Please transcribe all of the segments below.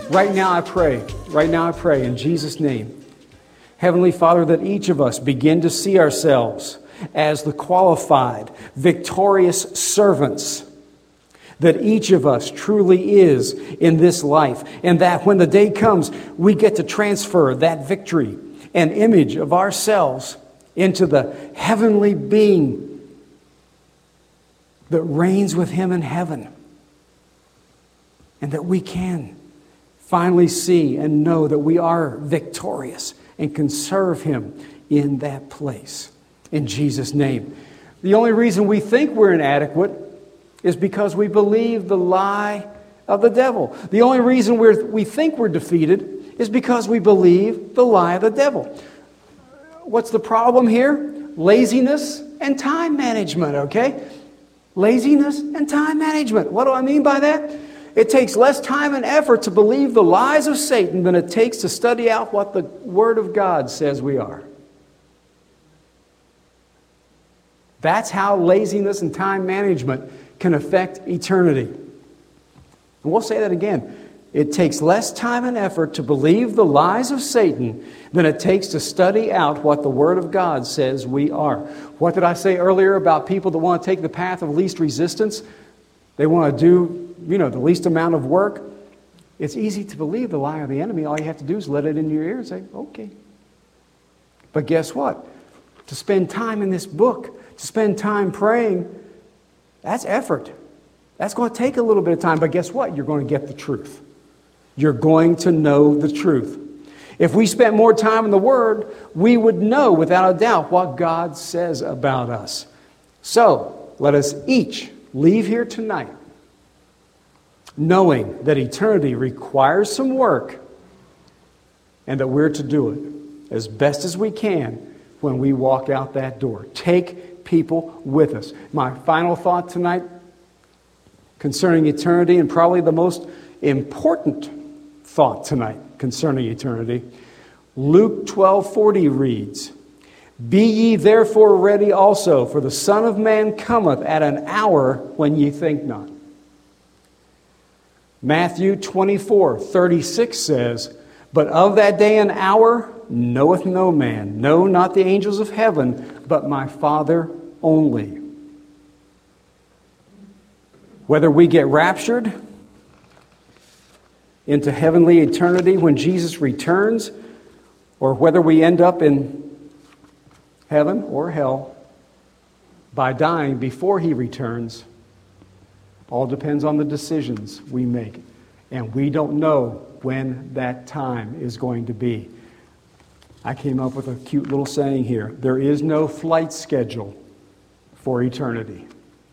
Right now I pray in Jesus' name, Heavenly Father, that each of us begin to see ourselves as the qualified, victorious servants that each of us truly is in this life, and that when the day comes, we get to transfer that victory and image of ourselves into the heavenly being that reigns with Him in heaven, and that we can finally see and know that we are victorious and can serve Him in that place. In Jesus' name. The only reason we think we're inadequate is because we believe the lie of the devil. The only reason we think we're defeated is because we believe the lie of the devil. What's the problem here? Laziness and time management, okay? Laziness and time management. What do I mean by that? It takes less time and effort to believe the lies of Satan than it takes to study out what the Word of God says we are. That's how laziness and time management can affect eternity. And we'll say that again. It takes less time and effort to believe the lies of Satan than it takes to study out what the Word of God says we are. What did I say earlier about people that want to take the path of least resistance? They want to do, the least amount of work. It's easy to believe the lie of the enemy. All you have to do is let it into your ear and say, okay. But guess what? To spend time in this book, to spend time praying, that's effort. That's going to take a little bit of time. But guess what? You're going to get the truth. You're going to know the truth. If we spent more time in the Word, we would know without a doubt what God says about us. So, let us each leave here tonight knowing that eternity requires some work and that we're to do it as best as we can when we walk out that door. Take people with us. My final thought tonight concerning eternity, and probably the most important thought tonight concerning eternity, Luke 12:40 reads, "Be ye therefore ready also, for the Son of Man cometh at an hour when ye think not." Matthew 24:36 says, "But of that day and hour knoweth no man, no, not the angels of heaven, but my Father only." Whether we get raptured into heavenly eternity when Jesus returns, or whether we end up in heaven or hell by dying before He returns, all depends on the decisions we make. And we don't know when that time is going to be. I came up with a cute little saying here. There is no flight schedule for eternity.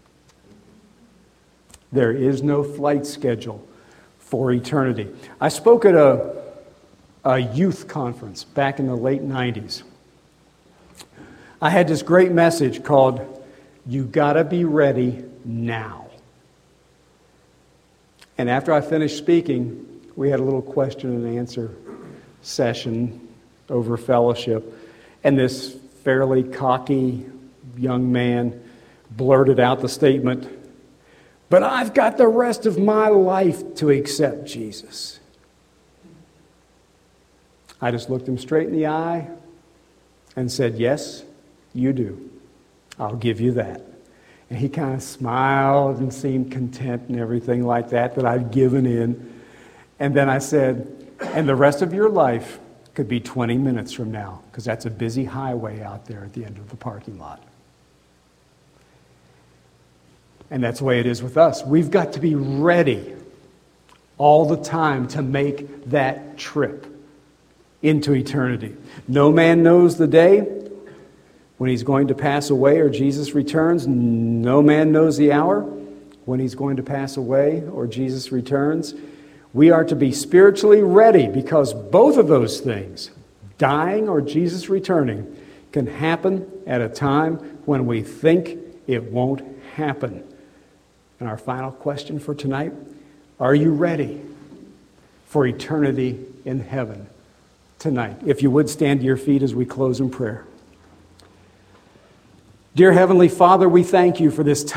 There is no flight schedule for eternity. I spoke at a youth conference back in the late 90s. I had this great message called, "You Gotta Be Ready Now." And after I finished speaking, we had a little question and answer session over fellowship. And this fairly cocky young man blurted out the statement, "But I've got the rest of my life to accept Jesus." I just looked him straight in the eye and said, "Yes, you do. I'll give you that." And he kind of smiled and seemed content and everything like that I'd given in. And then I said, "And the rest of your life could be 20 minutes from now, because that's a busy highway out there at the end of the parking lot." And that's the way it is with us. We've got to be ready all the time to make that trip into eternity. No man knows the day when he's going to pass away or Jesus returns. No man knows the hour when he's going to pass away or Jesus returns. We are to be spiritually ready, because both of those things, dying or Jesus returning, can happen at a time when we think it won't happen. And our final question for tonight, are you ready for eternity in heaven tonight? If you would stand to your feet as we close in prayer. Dear Heavenly Father, we thank you for this time.